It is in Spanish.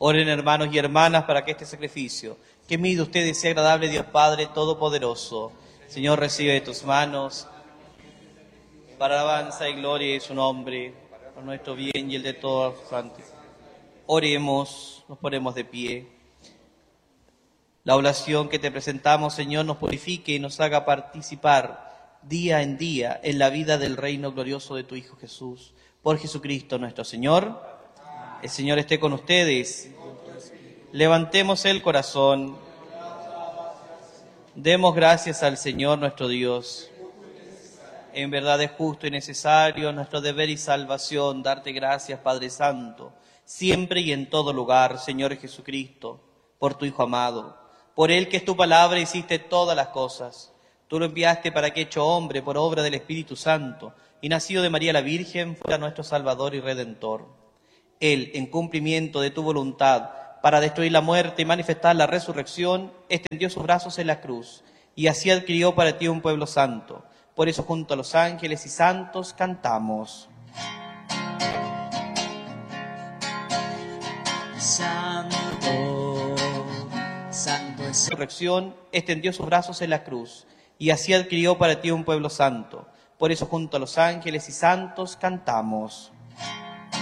Oren, hermanos y hermanas, para que este sacrificio que mide ustedes sea agradable a Dios Padre Todopoderoso. Señor, recibe de tus manos, para alabanza y gloria de su nombre, por nuestro bien y el de todos los santos. Oremos, nos ponemos de pie. La oración que te presentamos, Señor, nos purifique y nos haga participar día en día en la vida del reino glorioso de tu Hijo Jesús. Por Jesucristo nuestro Señor. El Señor esté con ustedes. Levantemos el corazón. Demos gracias al Señor nuestro Dios. En verdad es justo y necesario nuestro deber y salvación darte gracias, Padre Santo, siempre y en todo lugar, Señor Jesucristo, por tu Hijo amado. Por Él, que es tu palabra, hiciste todas las cosas. Tú lo enviaste para que, hecho hombre por obra del Espíritu Santo y nacido de María la Virgen, fuera nuestro Salvador y Redentor. Él, en cumplimiento de tu voluntad, para destruir la muerte y manifestar la resurrección, extendió sus brazos en la cruz y así adquirió para ti un pueblo santo. Por eso, junto a los ángeles y santos, cantamos. Santo, santo es La resurrección extendió sus brazos en la cruz y así adquirió para ti un pueblo santo. Por eso, junto a los ángeles y santos, cantamos.